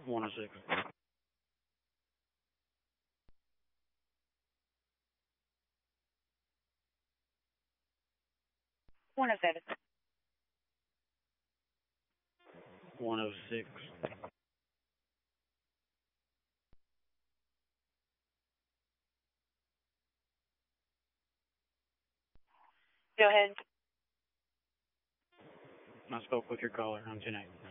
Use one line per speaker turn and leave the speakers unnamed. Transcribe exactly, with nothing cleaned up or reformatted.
one oh six.
one oh seven.
one oh six.
Go ahead.
I spoke with your caller on tonight.